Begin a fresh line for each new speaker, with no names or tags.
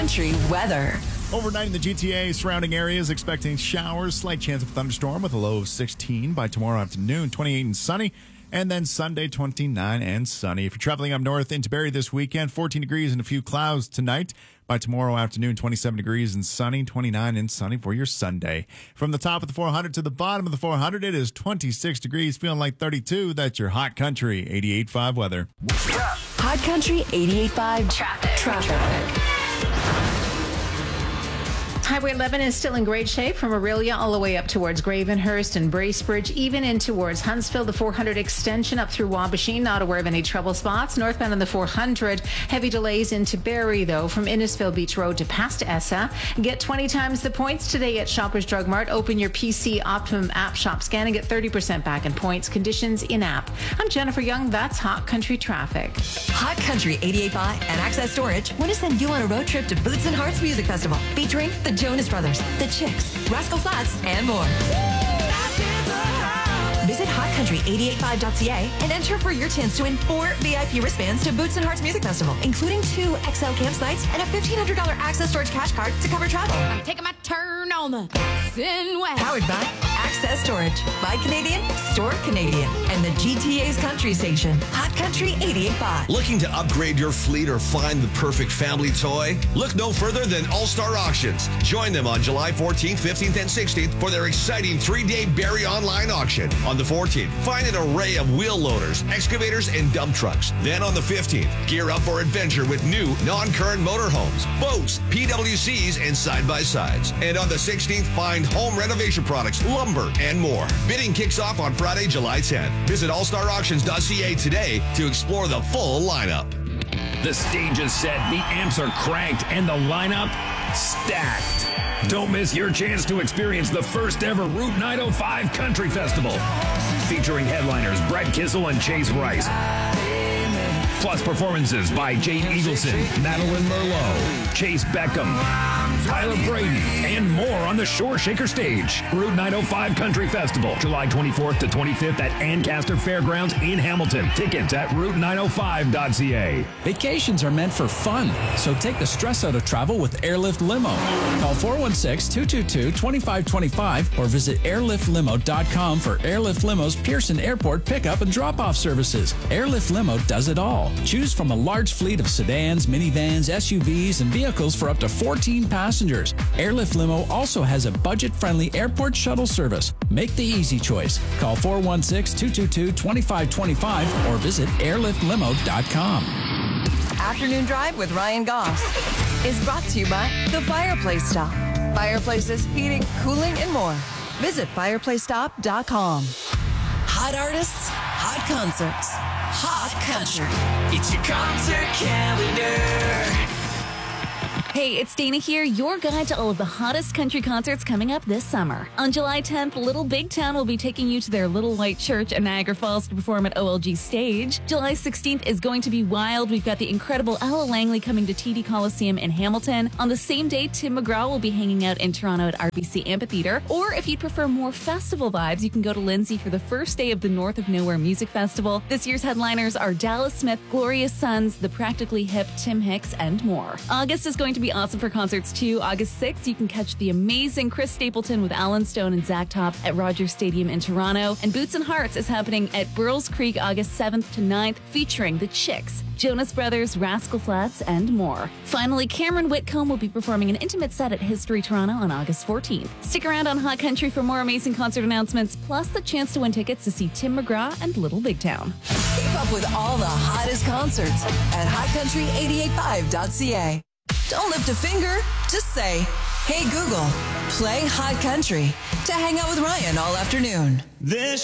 Country weather.
Overnight in the GTA surrounding areas, expecting showers, slight chance of thunderstorm with a low of 16 by tomorrow afternoon, 28 and sunny. And then Sunday, 29 and sunny. If you're traveling up north into Barrie this weekend, 14 degrees and a few clouds tonight. By tomorrow afternoon, 27 degrees and sunny, 29 and sunny for your Sunday. From the top of the 400 to the bottom of the 400, it is 26 degrees, feeling like 32. That's your Hot Country 88.5 weather.
Hot Country 88.5 traffic.
Highway 11 is still in great shape from Aurelia all the way up towards Gravenhurst and Bracebridge, even in towards Huntsville. The 400 extension up through Wabasheen, not aware of any trouble spots. Northbound on the 400, heavy delays into Barrie, though, from Innisfil Beach Road to past Essa. Get 20 times the points today at Shoppers Drug Mart. Open your PC Optimum app shop scan and get 30% back in points. Conditions in app. I'm Jennifer Young. That's Hot Country traffic.
Hot Country 88.5 and Access Storage want to send you on a road trip to Boots and Hearts Music Festival, featuring the Jonas Brothers, The Chicks, Rascal Flatts, and more. Visit hotcountry885.ca and enter for your chance to win 4 VIP wristbands to Boots and Hearts Music Festival, including 2 XL campsites and a $1,500 Access Storage cash card to cover travel.
I'm taking my turn on the Sinway.
Powered by Access Storage, by Canadian, Store Canadian, and the GTA's Country Station, Hot Country 88.5.
Looking to upgrade your fleet or find the perfect family toy? Look no further than All-Star Auctions. Join them on July 14th, 15th, and 16th for their exciting 3-day Barrie online auction. On the 14th, find an array of wheel loaders, excavators, and dump trucks. Then on the 15th, gear up for adventure with new non-current motorhomes, boats, PWCs, and side-by-sides. And on the 16th, find home renovation products, lumber, and more. Bidding kicks off on Friday, July 10th. Visit allstarauctions.ca today to explore the full lineup.
The stage is set, the amps are cranked, and the lineup stacked. Don't miss your chance to experience the first ever Route 905 Country Festival, featuring headliners Brett Kissel and Chase Rice. Plus performances by Jane Eagleson, Madeline Merlot, Chase Beckham, Tyler Braden, and more on the Shore Shaker stage. Route 905 Country Festival, July 24th to 25th at Ancaster Fairgrounds in Hamilton. Tickets at route905.ca.
Vacations are meant for fun, so take the stress out of travel with Airlift Limo. Call 416-222-2525 or visit airliftlimo.com for Airlift Limo's Pearson Airport pickup and drop-off services. Airlift Limo does it all. Choose from a large fleet of sedans, minivans, SUVs, and vehicles for up to 14 passengers. Airlift Limo also has a budget-friendly airport shuttle service. Make the easy choice. Call 416-222-2525 or visit airliftlimo.com.
Afternoon Drive with Ryan Goss is brought to you by The Fireplace Stop. Fireplaces, heating, cooling, and more. Visit fireplacestop.com. Hot artists, hot concerts, hot country.
It's your concert calendar.
Hey, it's Dana here, your guide to all of the hottest country concerts coming up this summer. On July 10th, Little Big Town will be taking you to their Little White Church in Niagara Falls to perform at OLG Stage. July 16th is going to be wild. We've got the incredible Ella Langley coming to TD Coliseum in Hamilton. On the same day, Tim McGraw will be hanging out in Toronto at RBC Amphitheatre. Or if you'd prefer more festival vibes, you can go to Lindsay for the first day of the North of Nowhere Music Festival. This year's headliners are Dallas Smith, Glorious Sons, The Practically Hip, Tim Hicks, and more. August is going to be awesome for concerts too. August 6th, you can catch the amazing Chris Stapleton with Alan Stone and Zach Top at Rogers Stadium in Toronto. And Boots and Hearts is happening at Burles Creek August 7th to 9th, featuring The Chicks, Jonas Brothers, Rascal Flatts, and more. Finally, Cameron Whitcomb will be performing an intimate set at History Toronto on August 14th. Stick around on Hot Country for more amazing concert announcements, plus the chance to win tickets to see Tim McGraw and Little Big Town.
Keep up with all the hottest concerts at hotcountry885.ca. Don't lift a finger, just say, hey Google, play Hot Country to hang out with Ryan all afternoon.
This